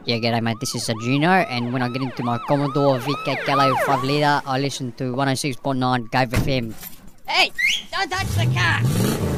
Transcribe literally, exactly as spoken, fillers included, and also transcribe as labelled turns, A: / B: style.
A: Yeah, g'day mate, this is Juno, and when I get into my Commodore V K Gallo five litre, I listen to one oh six point nine Gove F M. Hey, don't touch the car!